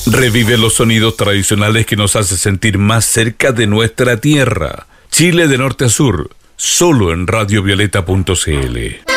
Revive los sonidos tradicionales que nos hace sentir más cerca de nuestra tierra. Chile de norte a sur, solo en radiovioleta.cl.